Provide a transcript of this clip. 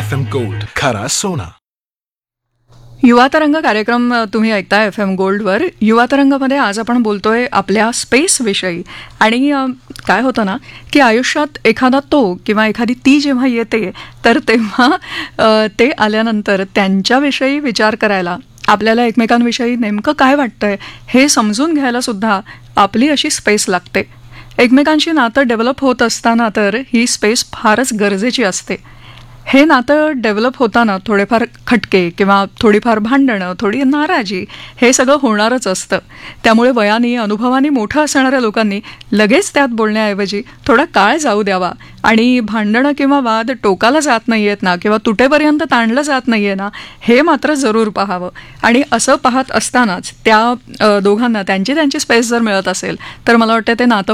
FM Gold, खरा सोना. युवा तरंग कार्यक्रम तुम्ही ऐकताय FM गोल्डवर. युवा तरंगमध्ये आज आपण बोलतोय आपल्या स्पेसविषयी. आणि काय होतं ना की आयुष्यात एखादा तो किंवा एखादी ती जेव्हा येते तर तेव्हा ते आल्यानंतर त्यांच्याविषयी विचार करायला, आपल्याला एकमेकांविषयी नेमकं काय वाटतंय हे समजून घ्यायला सुद्धा आपली अशी स्पेस लागते. एकमेकांशी नातं डेव्हलप होत असताना तर ही स्पेस फारच गरजेची असते. हे नातं डेव्हलप होताना थोडेफार खटके किंवा थोडीफार भांडणं, थोडी नाराजी हे सगळं होणारच असतं. त्यामुळे वयाने अनुभवाने मोठं असणाऱ्या लोकांनी लगेच त्यात बोलण्याऐवजी थोडा काळ जाऊ द्यावा आणि भांडणं किंवा वाद टोकाला जात नाहीयेत ना किंवा तुटेपर्यंत ताणलं जात नाहीये ना हे मात्र जरूर पाहावं. आणि असं पाहत असतानाच त्या दोघांना त्यांची स्पेस जर मिळत असेल तर मला वाटतं ते नातं